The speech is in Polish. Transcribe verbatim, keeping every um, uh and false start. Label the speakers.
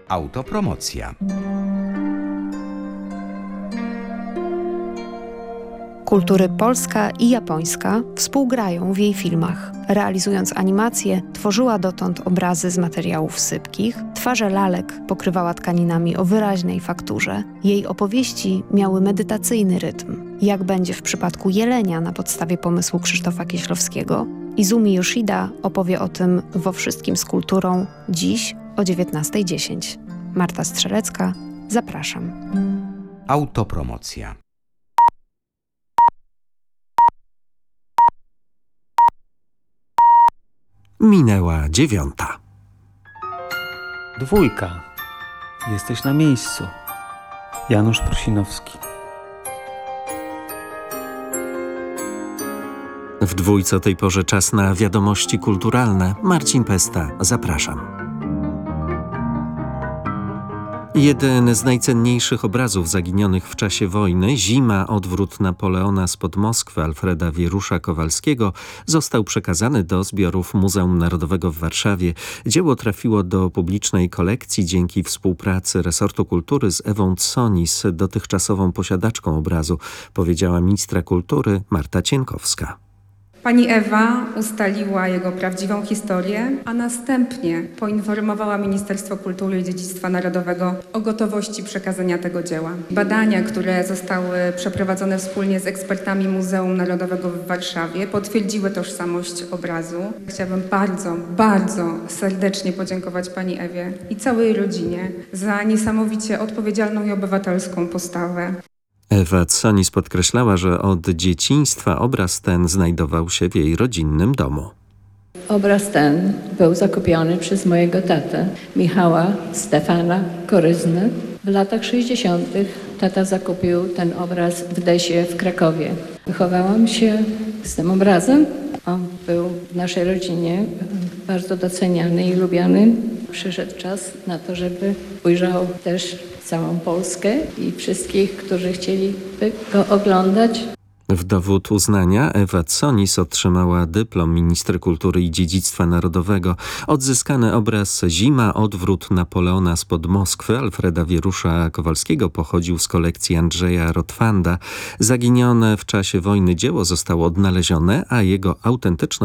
Speaker 1: Autopromocja.
Speaker 2: Kultury polska i japońska współgrają w jej filmach. Realizując animacje, tworzyła dotąd obrazy z materiałów sypkich, twarze lalek pokrywała tkaninami o wyraźnej fakturze. Jej opowieści miały medytacyjny rytm. Jak będzie w przypadku Jelenia na podstawie pomysłu Krzysztofa Kieślowskiego, Izumi Yoshida opowie o tym Wo wszystkim z kulturą dziś o dziewiętnasta dziesięć. Marta Strzelecka, zapraszam.
Speaker 1: Autopromocja.
Speaker 3: Minęła dziewiąta.
Speaker 4: Dwójka. Jesteś na miejscu. Janusz Prusinowski.
Speaker 3: W dwójce o tej porze czas na wiadomości kulturalne. Marcin Pesta, zapraszam. Jeden z najcenniejszych obrazów zaginionych w czasie wojny, Zima, odwrót Napoleona spod Moskwy Alfreda Wierusza-Kowalskiego, został przekazany do zbiorów Muzeum Narodowego w Warszawie. Dzieło trafiło do publicznej kolekcji dzięki współpracy resortu kultury z Ewą Tsonis, dotychczasową posiadaczką obrazu, powiedziała ministra kultury Marta Cienkowska.
Speaker 5: Pani Ewa ustaliła jego prawdziwą historię, a następnie poinformowała Ministerstwo Kultury i Dziedzictwa Narodowego o gotowości przekazania tego dzieła. Badania, które zostały przeprowadzone wspólnie z ekspertami Muzeum Narodowego w Warszawie, potwierdziły tożsamość obrazu. Chciałabym bardzo, bardzo serdecznie podziękować Pani Ewie i całej rodzinie za niesamowicie odpowiedzialną i obywatelską postawę.
Speaker 3: Ewa Tsonis podkreślała, że od dzieciństwa obraz ten znajdował się w jej rodzinnym domu.
Speaker 6: Obraz ten był zakupiony przez mojego tatę, Michała Stefana Koryzny. W latach sześćdziesiątych tata zakupił ten obraz w Desie w Krakowie. Wychowałam się z tym obrazem. On był w naszej rodzinie bardzo doceniany i lubiany. Przyszedł czas na to, żeby ujrzał też całą Polskę i wszystkich, którzy chcieliby go oglądać.
Speaker 3: W dowód uznania Ewa Tsonis otrzymała dyplom ministry kultury i dziedzictwa narodowego. Odzyskany obraz Zima, odwrót Napoleona spod Moskwy Alfreda Wierusza-Kowalskiego pochodził z kolekcji Andrzeja Rotwanda. Zaginione w czasie wojny dzieło zostało odnalezione, a jego autentyczne